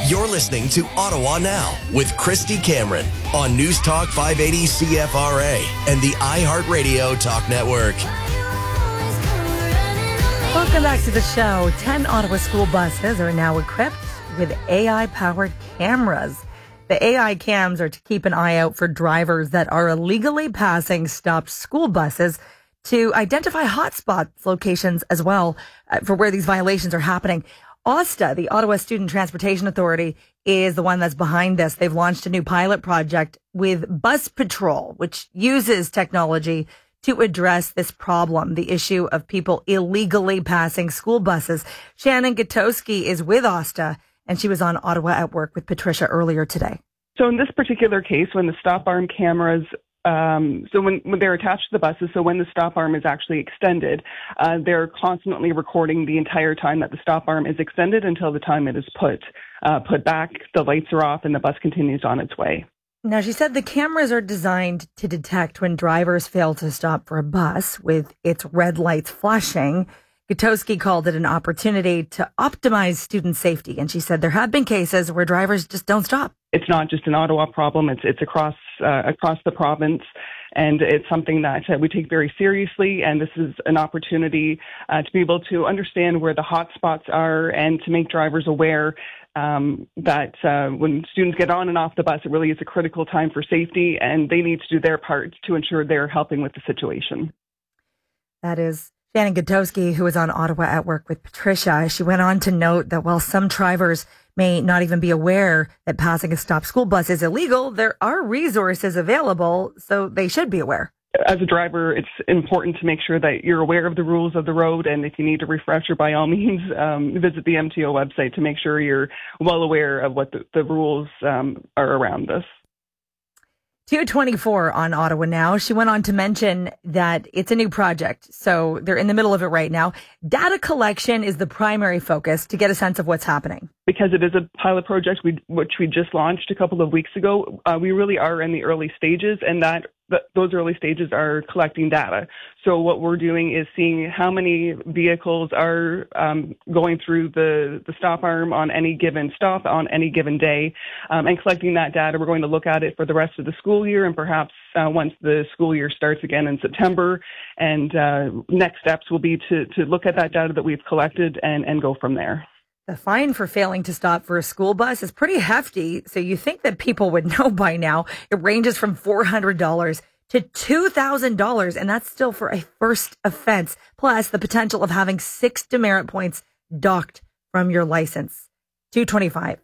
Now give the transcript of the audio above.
You're listening to Ottawa Now with Christy Cameron on News Talk 580 CFRA and the iHeartRadio Talk Network. Welcome back to the show. 10 Ottawa school buses are now equipped with AI-powered cameras. The AI cams are to keep an eye out for drivers that are illegally passing stopped school buses, to identify hotspot locations as well for where these violations are happening. OSTA, the Ottawa Student Transportation Authority, is the one that's behind this. They've launched a new pilot project with Bus Patrol, which uses technology to address this problem, the issue of people illegally passing school buses. Shannon Gutowski is with OSTA, and she was on Ottawa at Work with Patricia earlier today. So in this particular case, when the stop arm cameras, so when they're attached to the buses, so when the stop arm is actually extended, they're constantly recording the entire time that the stop arm is extended until the time it is put back, the lights are off, and the bus continues on its way. Now, she said the cameras are designed to detect when drivers fail to stop for a bus with its red lights flashing. Gutowski called it an opportunity to optimize student safety. And she said there have been cases where drivers just don't stop. It's not just an Ottawa problem. It's across the province. And it's something that we take very seriously. And this is an opportunity to be able to understand where the hot spots are and to make drivers aware that when students get on and off the bus, it really is a critical time for safety. And they need to do their part to ensure they're helping with the situation. That is Shannon Gutowski, who was on Ottawa at Work with Patricia. She went on to note that while some drivers may not even be aware that passing a stopped school bus is illegal, there are resources available, so they should be aware. As a driver, it's important to make sure that you're aware of the rules of the road, and if you need a refresher, by all means, visit the MTO website to make sure you're well aware of what the rules are around this. 224 on Ottawa Now. She went on to mention that it's a new project, so they're in the middle of it right now. Data collection is the primary focus to get a sense of what's happening. Because it is a pilot project which we just launched a couple of weeks ago, we really are in the early stages, and those early stages are collecting data. So what we're doing is seeing how many vehicles are going through the stop arm on any given stop on any given day, and collecting that data. We're going to look at it for the rest of the school year, and perhaps once the school year starts again in September. And next steps will be to look at that data that we've collected and go from there. The fine for failing to stop for a school bus is pretty hefty, so you think that people would know by now. It ranges from $400 to $2,000, and that's still for a first offense, plus the potential of having 6 demerit points docked from your license. 225.